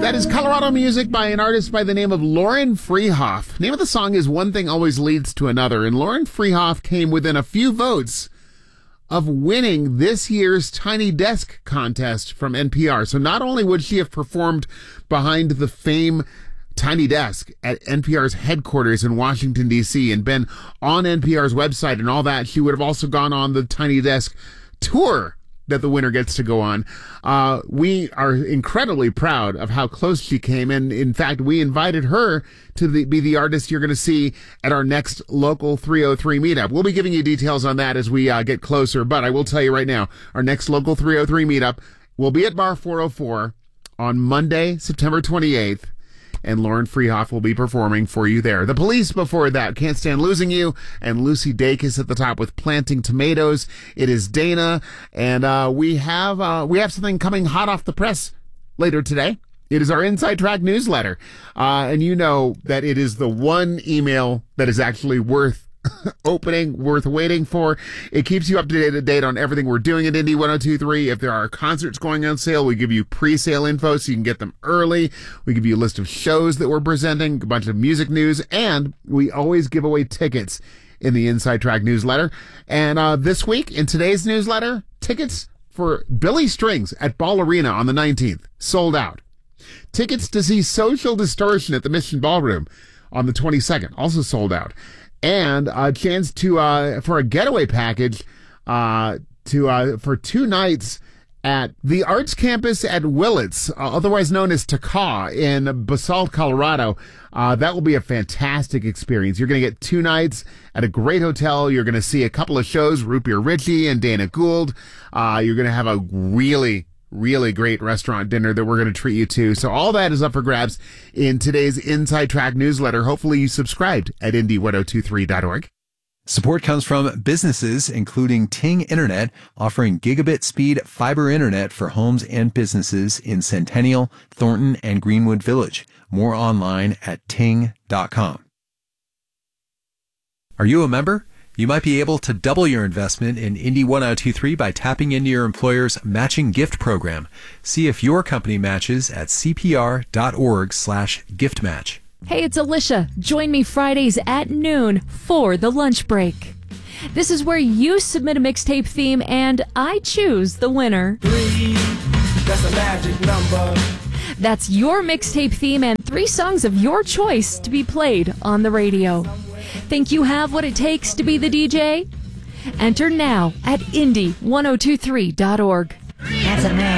That is Colorado music by an artist by the name of Lauren Freehoff. Name of the song is One Thing Always Leads to Another, and Lauren Freehoff came within a few votes of winning this year's Tiny Desk contest from NPR. So not only would she have performed behind the Fame Tiny Desk at NPR's headquarters in Washington, D.C., and been on NPR's website and all that, she would have also gone on the Tiny Desk tour that the winner gets to go on. We are incredibly proud of how close she came. And in fact, we invited her to be the artist you're going to see at our next Local 303 meetup. We'll be giving you details on that as we get closer. But I will tell you right now, our next Local 303 meetup will be at Bar 404 on Monday, September 28th. And Lauren Freehoff will be performing for you there. The Police before that, Can't Stand Losing You, and Lucy Dacus at the top with Planting Tomatoes. It is Dana, and we have something coming hot off the press later today. It is our Inside Track newsletter, and you know that it is the one email that is actually worth opening, worth waiting for. It keeps you up to date on everything we're doing at Indy 102.3. If there are concerts going on sale, we give you pre-sale info so you can get them early. We give you a list of shows that we're presenting, a bunch of music news, and we always give away tickets in the Inside Track newsletter. And this week, in today's newsletter, tickets for Billy Strings at Ball Arena on the 19th, sold out. Tickets to see Social Distortion at the Mission Ballroom on the 22nd, also sold out. And a chance to for a getaway package for 2 nights at the Arts Campus at Willits, otherwise known as TACA in Basalt, Colorado. That will be a fantastic experience. You're going to get 2 nights at a great hotel. You're going to see a couple of shows, Root Beer Richie and Dana Gould. You're going to have a really great restaurant dinner that we're going to treat you to. So all that is up for grabs in today's Inside Track newsletter. Hopefully you subscribed at Indy1023.org. Support comes from businesses, including Ting Internet, offering gigabit speed fiber internet for homes and businesses in Centennial, Thornton, and Greenwood Village. More online at ting.com. Are you a member? You might be able to double your investment in Indy 1023 by tapping into your employer's matching gift program. See if your company matches at cpr.org/giftmatch. Hey, it's Alicia. Join me Fridays at noon for the lunch break. This is where you submit a mixtape theme and I choose the winner. 3, that's a magic number. That's your mixtape theme and 3 songs of your choice to be played on the radio. Think you have what it takes to be the DJ? Enter now at Indy1023.org. That's a man.